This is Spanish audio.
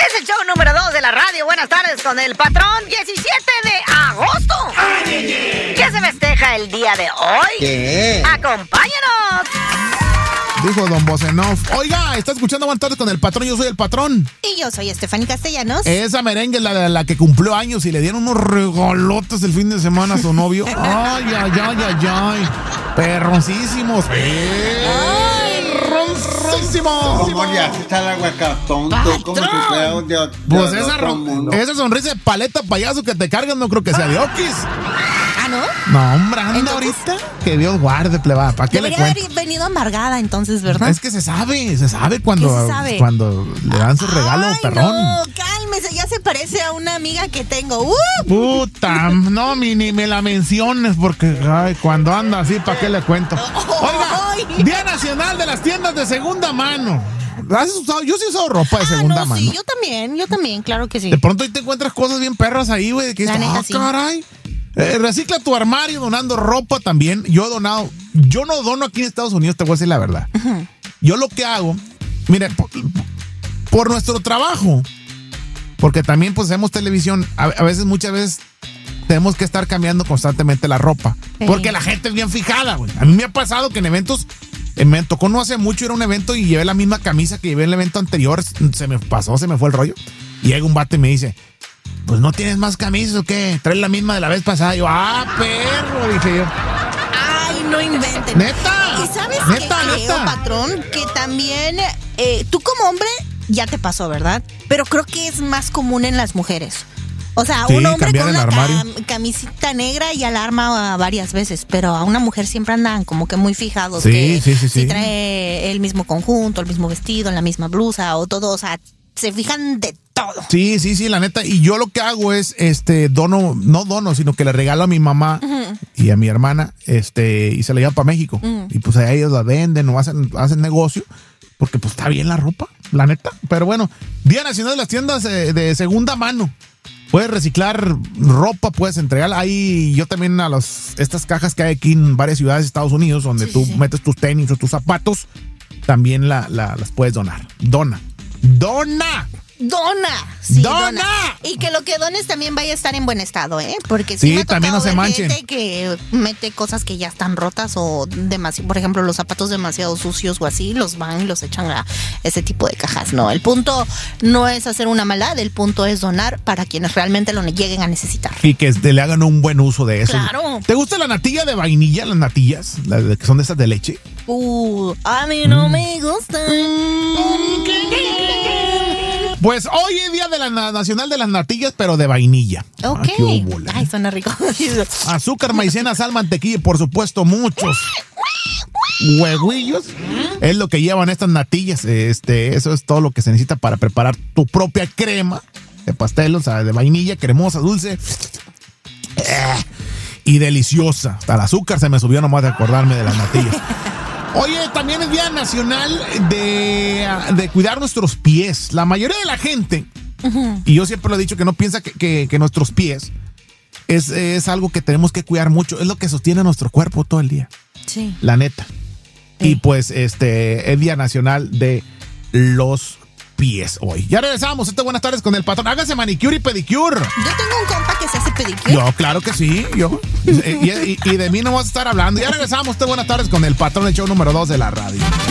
Es el show número 2 de la radio. Buenas tardes con el patrón. 17 de agosto. ¿Qué se festeja el día de hoy? ¿Qué? ¡Acompáñanos! Dijo Don Bosenov. Oiga, está escuchando Buenas tardes con el patrón. Yo soy el patrón. Y yo soy Stephanie Castellanos. Esa merengue es la que cumplió años y le dieron unos regalotes el fin de semana a su novio. Ay, ay, ay, ay, ay. Perroncísimos. Perroncísimos. ¿Cómo ya está el aguacatón? Como que creo de Pues otro mundo. esa sonrisa de paleta payaso que te cargan no creo que sea de Oquis. ¿Ah, no? No, hombre, anda Entonces, ahorita. Que Dios guarde, plebada. ¿Para qué le debería cuento? haber venido amargada entonces, ¿verdad? Es que se sabe cuando, ¿Qué se sabe? cuando le dan su regalo Ay, perrón. no, cálmese, ya se parece a una amiga que tengo. Puta, no, ni me la menciones porque ay, cuando anda así, ¿para qué le cuento? Oiga, Ay. Día Nacional de las Tiendas de Segunda Mano. ¿Has usado? Yo sí he usado ropa de segunda mano. Sí, yo también, claro que sí. De pronto ahí te encuentras cosas bien perras ahí, güey. Que La dices, neta, sí. caray. Recicla tu armario donando ropa también. Yo he donado. Yo no dono aquí en Estados Unidos, te voy a decir la verdad. Uh-huh. Yo lo que hago, mire, por nuestro trabajo, porque también pues hacemos televisión, muchas veces tenemos que estar cambiando constantemente la ropa. Sí. Porque la gente es bien fijada, güey. A mí me ha pasado que en eventos, me tocó no hace mucho ir a un evento y llevé la misma camisa que llevé en el evento anterior. Se me fue el rollo. Y llega un vato y me dice, pues no tienes más camisas o qué, traes la misma de la vez pasada. Y yo, perro, dije yo. Ay, no inventen. Neta. ¿Y sabes Neta, qué creo, neta. patrón? Que también tú como hombre ya te pasó, ¿verdad? Pero creo que es más común en las mujeres. O sea, Sí, un hombre cambiar con el una armario. camisita negra ya la arma varias veces, pero a una mujer siempre andan como que muy fijados. Sí, que sí. si trae el mismo conjunto, el mismo vestido, la misma blusa o todo, o sea, se fijan de todo. Sí, la neta. Y yo lo que hago es, no dono, sino que le regalo a mi mamá y a mi hermana, y se la lleva para México. Y pues a ellos la venden o hacen negocio, porque pues está bien la ropa, la neta. Pero bueno, Día Nacional de las Tiendas de Segunda Mano. Puedes reciclar ropa, puedes entregarla. Ahí yo también estas cajas que hay aquí en varias ciudades de Estados Unidos, donde tú metes tus tenis o tus zapatos, también las puedes donar. Dona. Sí, ¡Dona! Y que lo que dones también vaya a estar en buen estado, ¿eh? Porque Sí, me ha también no tocado se ver manchen. gente que mete cosas que ya están rotas o demasiado, por ejemplo, los zapatos demasiado sucios o así, los van y los echan a ese tipo de cajas. No, el punto no es hacer una maldad, el punto es donar para quienes realmente lo lleguen a necesitar. Y que le hagan un buen uso de eso. Claro. ¿Te gusta la natilla de vainilla, las natillas? Las que son de esas de leche. A mí no me gusta. Pues hoy es Día de la Nacional de las Natillas, pero de vainilla. Ok. Ah, qué óvole. Ay, suena rico. Azúcar, maicena, sal, mantequilla y por supuesto muchos huevillos. Es lo que llevan estas natillas. Eso es todo lo que se necesita para preparar tu propia crema de pastel, o sea, de vainilla, cremosa, dulce. Y deliciosa. Hasta el azúcar se me subió nomás de acordarme de las natillas. Oye, también es Día Nacional de cuidar nuestros pies. La mayoría de la gente, y yo siempre lo he dicho, que no piensa que nuestros pies es algo que tenemos que cuidar mucho. Es lo que sostiene nuestro cuerpo todo el día. Sí. La neta. Sí. Y pues es Día Nacional de los pies hoy. Ya regresamos. Buenas tardes con el patrón. Hágase manicure y pedicure. Yo tengo un compa que se hace pedicure. Yo, claro que sí. Y de mí no vas a estar hablando. Ya regresamos. Buenas tardes con el patrón del show número 2 de la radio.